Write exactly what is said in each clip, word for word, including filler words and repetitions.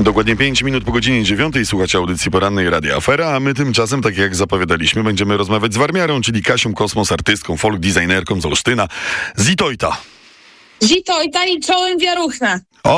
Dokładnie pięć minut po godzinie dziewiątej słuchacie audycji porannej Radia Afera, a my tymczasem, tak jak zapowiadaliśmy, będziemy rozmawiać z Warmiarą, czyli Kasią Kosmos, artystką, folk designerką z Olsztyna, z Itojta. Zitojta i czołem wiaruchna.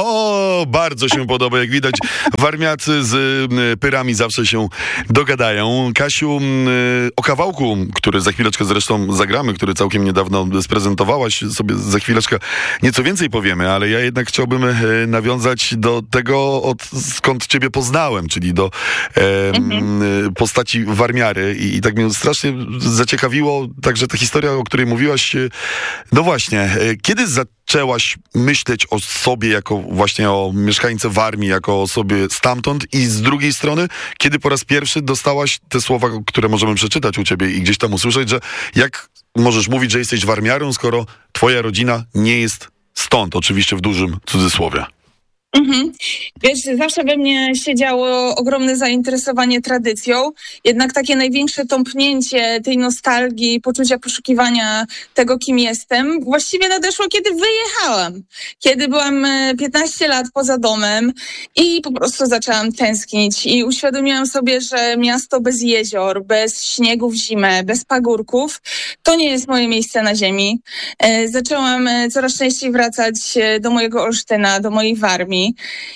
O, bardzo się podoba. Jak widać, warmiacy z y, pyrami zawsze się dogadają. Kasiu, y, o kawałku, który za chwileczkę zresztą zagramy, który całkiem niedawno sprezentowałaś, sobie za chwileczkę nieco więcej powiemy, ale ja jednak chciałbym y, nawiązać do tego, od, skąd ciebie poznałem, czyli do y, mhm. y, postaci Warmiary. I, I tak mnie strasznie zaciekawiło także ta historia, o której mówiłaś. Y, no właśnie, y, kiedy zaczęłaś myśleć o sobie jako właśnie o mieszkańce Warmii, jako osobie stamtąd, i z drugiej strony, kiedy po raz pierwszy dostałaś te słowa, które możemy przeczytać u ciebie i gdzieś tam usłyszeć, że jak możesz mówić, że jesteś Warmiarą, skoro twoja rodzina nie jest stąd, oczywiście w dużym cudzysłowie. Mhm. Wiesz, zawsze we mnie siedziało ogromne zainteresowanie tradycją, jednak takie największe tąpnięcie tej nostalgii, poczucia poszukiwania tego, kim jestem, właściwie nadeszło, kiedy wyjechałam. Kiedy byłam piętnaście lat poza domem i po prostu zaczęłam tęsknić i uświadomiłam sobie, że miasto bez jezior, bez śniegu w zimę, bez pagórków, to nie jest moje miejsce na ziemi. Zaczęłam coraz częściej wracać do mojego Olsztyna, do mojej Warmii.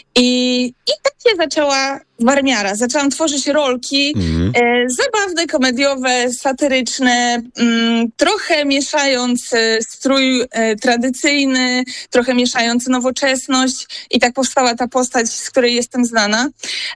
I, i tak się zaczęła Warmiara. Zaczęłam tworzyć rolki mm. e, zabawne, komediowe, satyryczne, m, trochę mieszając e, strój e, tradycyjny, trochę mieszając nowoczesność, i tak powstała ta postać, z której jestem znana.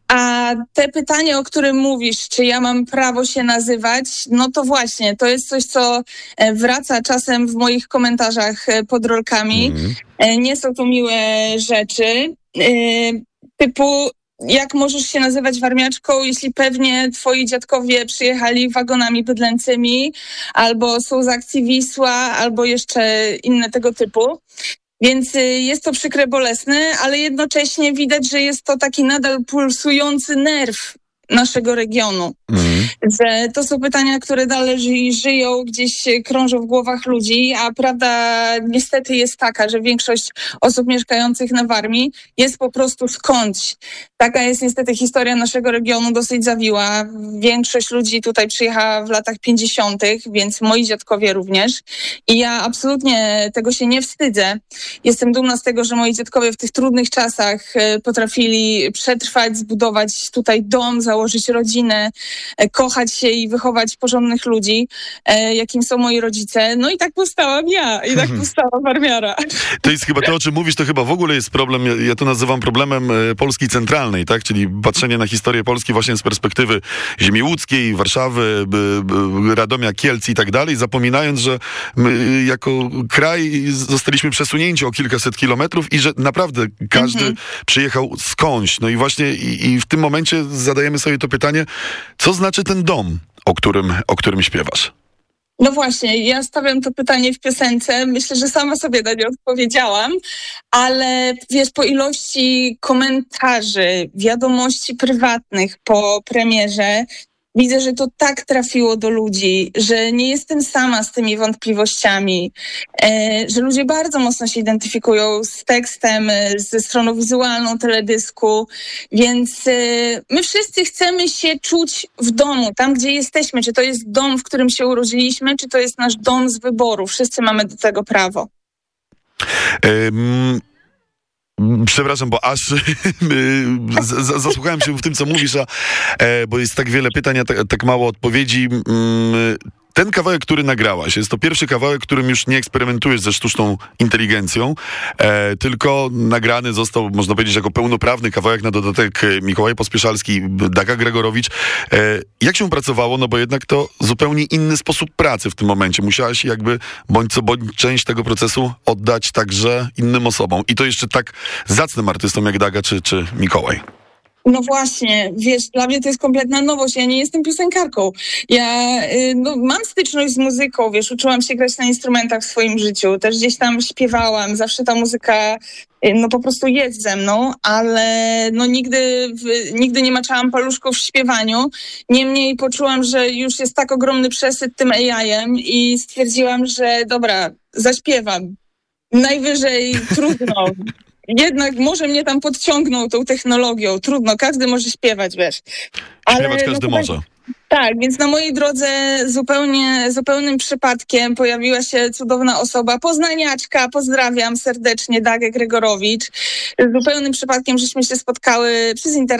A te pytanie, o którym mówisz, czy ja mam prawo się nazywać, no to właśnie, to jest coś, co wraca czasem w moich komentarzach pod rolkami. Mm. E, nie są to miłe rzeczy. Yy, typu, jak możesz się nazywać warmiaczką, jeśli pewnie twoi dziadkowie przyjechali wagonami bydlęcymi, albo są z akcji Wisła, albo jeszcze inne tego typu. Więc yy, jest to przykre, bolesne, ale jednocześnie widać, że jest to taki nadal pulsujący nerw naszego regionu. Mm. Że to są pytania, które dalej ży- żyją, gdzieś krążą w głowach ludzi, a prawda niestety jest taka, że większość osób mieszkających na Warmii jest po prostu skądś. Taka jest niestety historia naszego regionu, dosyć zawiła. Większość ludzi tutaj przyjechała w latach pięćdziesiątych, więc moi dziadkowie również. I ja absolutnie tego się nie wstydzę. Jestem dumna z tego, że moi dziadkowie w tych trudnych czasach potrafili przetrwać, zbudować tutaj dom, założyć rodzinę, kochać się i wychować porządnych ludzi, e, jakim są moi rodzice. No i tak powstałam ja. I tak powstała Warmiara. To jest chyba to, o czym mówisz, to chyba w ogóle jest problem, ja, ja to nazywam problemem e, Polski centralnej, tak? Czyli patrzenie na historię Polski właśnie z perspektywy ziemi łódzkiej, Warszawy, b, b, Radomia, Kielc i tak dalej, zapominając, że my jako kraj zostaliśmy przesunięci o kilkaset kilometrów i że naprawdę każdy mhm. przyjechał skądś. No i właśnie i, i w tym momencie zadajemy sobie to pytanie, co znaczy ten dom, o którym, o którym śpiewasz? No właśnie, ja stawiam to pytanie w piosence. Myślę, że sama sobie na nie odpowiedziałam, ale wiesz, po ilości komentarzy, wiadomości prywatnych po premierze, widzę, że to tak trafiło do ludzi, że nie jestem sama z tymi wątpliwościami, e, że ludzie bardzo mocno się identyfikują z tekstem, ze stroną wizualną teledysku, więc e, my wszyscy chcemy się czuć w domu, tam gdzie jesteśmy, czy to jest dom, w którym się urodziliśmy, czy to jest nasz dom z wyboru. Wszyscy mamy do tego prawo. Um... Przepraszam, bo aż z, z, zasłuchałem się w tym, co mówisz, a, e, bo jest tak wiele pytań, a tak, tak mało odpowiedzi. Mm, ten kawałek, który nagrałaś, jest to pierwszy kawałek, którym już nie eksperymentujesz ze sztuczną inteligencją, e, tylko nagrany został, można powiedzieć, jako pełnoprawny kawałek na dodatek Mikołaj Pospieszalski, Daga Gregorowicz. E, jak się pracowało? No bo jednak to zupełnie inny sposób pracy w tym momencie. Musiałaś jakby bądź co bądź część tego procesu oddać także innym osobom. I to jeszcze tak zacnym artystom jak Daga czy, czy Mikołaj. No właśnie, wiesz, dla mnie to jest kompletna nowość, ja nie jestem piosenkarką. Ja y, no, mam styczność z muzyką, wiesz, uczyłam się grać na instrumentach w swoim życiu, też gdzieś tam śpiewałam, zawsze ta muzyka y, no po prostu jest ze mną, ale no nigdy, w, nigdy nie maczałam paluszków w śpiewaniu. Niemniej poczułam, że już jest tak ogromny przesyt tym A I-em i stwierdziłam, że dobra, zaśpiewam. Najwyżej trudno. jednak może mnie tam podciągnął tą technologią. Trudno, każdy może śpiewać, wiesz. Śpiewać każdy no, może. Tak, więc na mojej drodze zupełnie, zupełnym przypadkiem pojawiła się cudowna osoba, poznaniaczka, pozdrawiam serdecznie, Dagę Gregorowicz. Zupełnym przypadkiem żeśmy się spotkały przez internet.